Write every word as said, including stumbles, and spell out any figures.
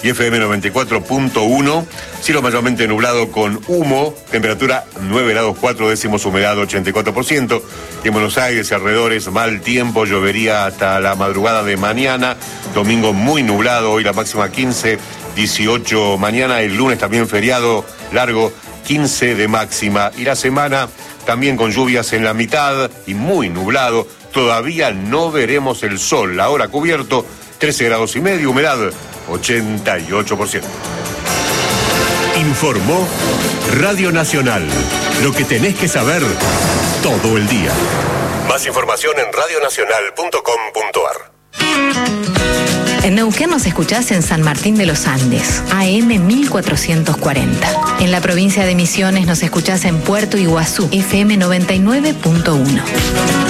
y F M noventa y cuatro punto uno. Cielo mayormente nublado con humo, temperatura nueve grados cuatro décimos, humedad ochenta y cuatro por ciento. Y en Buenos Aires y alrededores, mal tiempo, llovería hasta la madrugada de mañana. Domingo muy nublado, hoy la máxima quince, dieciocho mañana. El lunes también feriado largo, quince de máxima. Y la semana también con lluvias en la mitad y muy nublado. Todavía no veremos el sol. La hora cubierto, trece grados y medio, humedad ochenta y ocho por ciento. Informó Radio Nacional. Lo que tenés que saber todo el día. Más información en radio nacional punto com punto a r. En Neuquén nos escuchás en San Martín de los Andes, A M mil cuatrocientos cuarenta. En la provincia de Misiones nos escuchás en Puerto Iguazú, F M noventa y nueve punto uno.